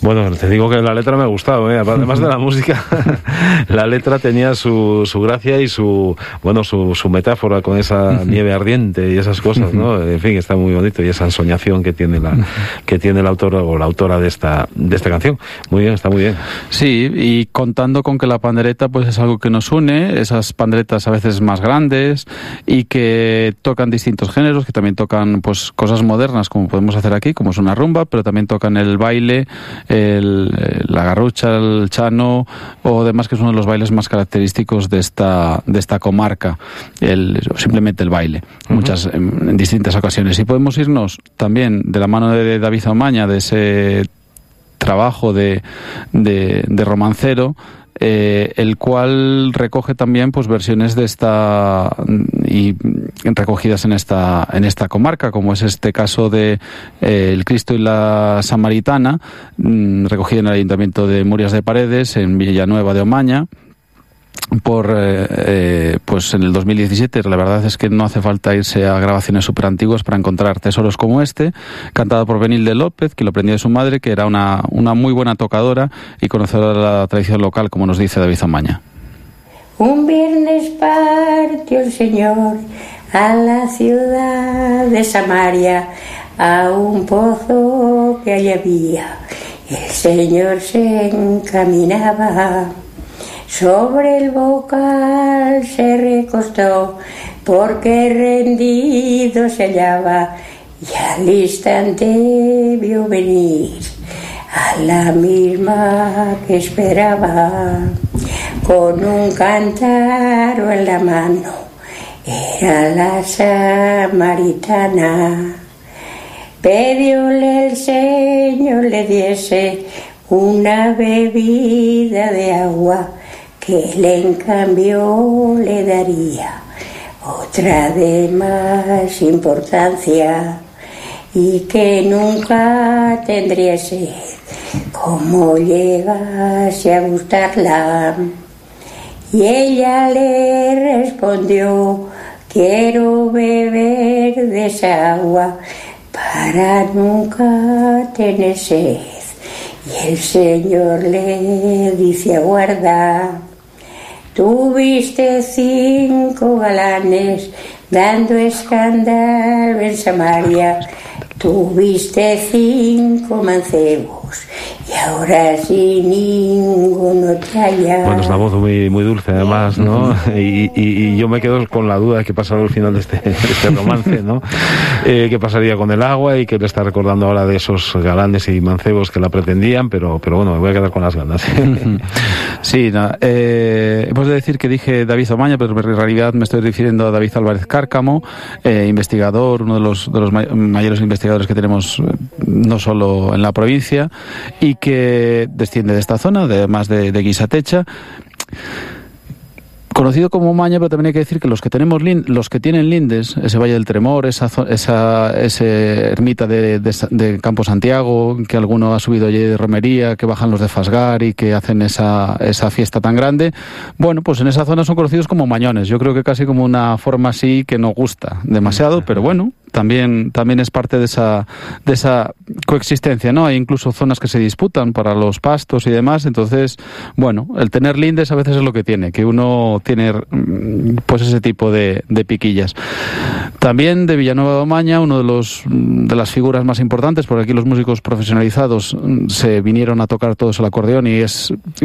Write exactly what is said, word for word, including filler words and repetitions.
Bueno, te digo que la letra me ha gustado, ¿eh? Además de la música, la letra tenía su, su gracia y su, bueno, su, su metáfora con esa nieve ardiente y esas cosas, ¿no? En fin, está muy bonito, y esa ensoñación que tiene la, que tiene el autor o la autora de esta, de esta canción. Muy bien, está muy bien. Sí, y contando con que la pandereta pues es algo que nos une, esas panderetas a veces más grandes y que tocan distintos géneros, que también tocan pues cosas modernas como podemos hacer aquí, como es una rumba, pero también tocan el baile, el, la garrucha, el chano o demás, que es uno de los bailes más característicos de esta de esta comarca, el, simplemente el baile, uh-huh. muchas en, en distintas ocasiones. Y podemos irnos también de la mano de David Omaña, de ese trabajo de, de, de romancero, eh, el cual recoge también pues versiones de esta y recogidas en esta en esta comarca, como es este caso de eh, El Cristo y la Samaritana, mmm, recogida en el Ayuntamiento de Murias de Paredes, en Villanueva de Omaña, por eh, eh, pues en el dos mil diecisiete. La verdad es que no hace falta irse a grabaciones súper antiguas para encontrar tesoros como este, cantado por Benilde López, que lo aprendía de su madre, que era una, una muy buena tocadora y conocedora de la tradición local, como nos dice David Omaña. Un viernes partió el Señor a la ciudad de Samaria, a un pozo que allí había. El Señor se encaminaba. Sobre el bocal se recostó, porque rendido se hallaba, y al instante vio venir a la misma que esperaba, con un cántaro en la mano. Era la samaritana. Pidióle el Señor le diese una bebida de agua, que él en cambio le daría otra de más importancia, y que nunca tendría sed, como llegase a gustarla. Y ella le respondió: quiero beber de esa agua para nunca tener sed. Y el Señor le dice: aguarda. Tuviste cinco galanes dando escándalo en Samaria, tuviste cinco mancebos, y ahora sí ninguno te halla. Bueno, es una voz muy, muy dulce además, ¿no? Y, y, y yo me quedo con la duda de qué pasará al final de este, de este romance, ¿no? Eh, qué pasaría con el agua, y qué le está recordando ahora de esos galanes y mancebos que la pretendían, pero, pero bueno, me voy a quedar con las ganas. Sí, no, eh, hemos de decir que dije David Omaña, pero en realidad me estoy refiriendo a David Álvarez Cárcamo, eh, investigador, uno de los, de los may- mayores investigadores que tenemos, eh, no solo en la provincia, y que desciende de esta zona, además de, de Guisatecha, conocido como Omaña, pero también hay que decir que los que tenemos lin- los que tienen lindes, ese Valle del Tremor, esa esa ese ermita de, de, de Campo Santiago, que alguno ha subido allí de romería, que bajan los de Fasgar y que hacen esa esa fiesta tan grande, bueno, pues en esa zona son conocidos como mañones. Yo creo que casi como una forma así que no gusta demasiado, pero bueno, también también es parte de esa de esa coexistencia, ¿no? Hay incluso zonas que se disputan para los pastos y demás. Entonces, bueno, el tener lindes a veces es lo que tiene, que uno tiene pues ese tipo de, de piquillas. También de Villanueva de Omaña, uno de los de las figuras más importantes, porque aquí los músicos profesionalizados se vinieron a tocar todos el acordeón, y es